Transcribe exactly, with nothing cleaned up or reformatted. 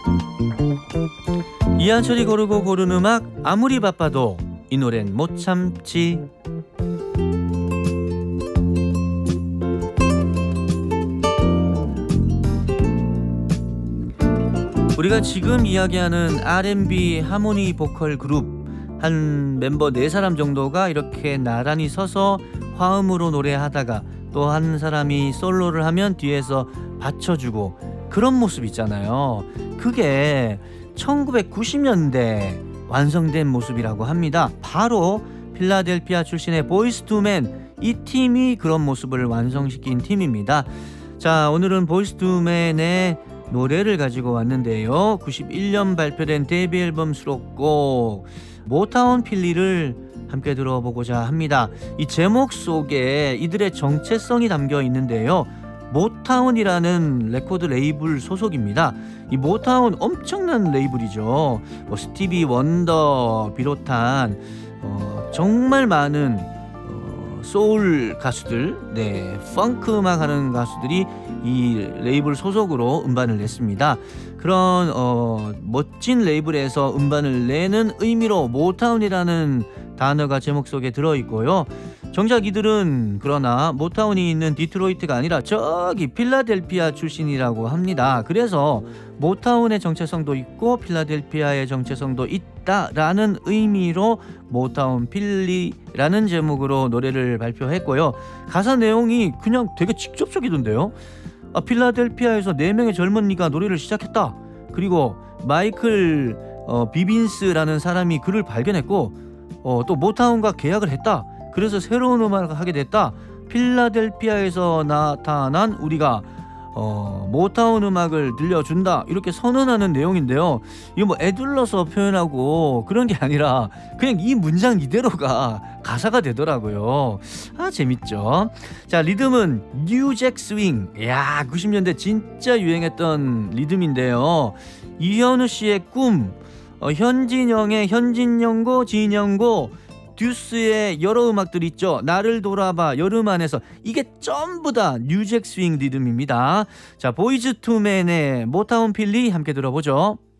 이한철이 고르고 고른 음악, 아무리 바빠도 이 노래는 못 참지. 우리가 지금 이야기하는 알앤비 하모니 보컬 그룹 한 멤버 네 사람 정도가 이렇게 나란히 서서 화음으로 노래하다가 또 한 사람이 솔로를 하면 뒤에서 받쳐주고 그런 모습 있잖아요. 그게 천구백구십 년대 완성된 모습이라고 합니다. 바로 필라델피아 출신의 보이즈 투 맨, 이 팀이 그런 모습을 완성시킨 팀입니다. 자, 오늘은 보이즈 투 맨의 노래를 가지고 왔는데요. 구십일 년 발표된 데뷔 앨범 수록곡 모타운 필리를 함께 들어보고자 합니다. 이 제목 속에 이들의 정체성이 담겨 있는데요. 모타운이라는 레코드 레이블 소속입니다. 이 모타운 엄청난 레이블이죠. 뭐 스티비 원더 비롯한 어, 정말 많은 어, 소울 가수들, 네, 펑크 음악 하는 가수들이 이 레이블 소속으로 음반을 냈습니다. 그런 어, 멋진 레이블에서 음반을 내는 의미로 모타운이라는 단어가 제목 속에 들어있고요. 정작 이들은 그러나 모타운이 있는 디트로이트가 아니라 저기 필라델피아 출신이라고 합니다. 그래서 모타운의 정체성도 있고 필라델피아의 정체성도 있다라는 의미로 모타운 필리라는 제목으로 노래를 발표했고요. 가사 내용이 그냥 되게 직접적이던데요. 아, 필라델피아에서 네 명의 젊은이가 노래를 시작했다. 그리고 마이클 어, 비빈스라는 사람이 그를 발견했고 어, 또 모타운과 계약을 했다. 그래서 새로운 음악을 하게 됐다. 필라델피아에서 나타난 우리가 어, 모타운 음악을 들려준다. 이렇게 선언하는 내용인데요. 이거 뭐 애둘러서 표현하고 그런 게 아니라 그냥 이 문장 이대로가 가사가 되더라고요. 아, 재밌죠. 자, 리듬은 뉴잭 스윙. 야, 구십 년대 진짜 유행했던 리듬인데요. 이현우 씨의 꿈, 어, 현진영의 현진영고 진영고, 듀스의 여러 음악들 있죠. 나를 돌아봐, 여름 안에서, 이게 전부 다 뉴잭 스윙 리듬입니다. 자, 보이즈 투 맨의 모타운 필리 함께 들어보죠.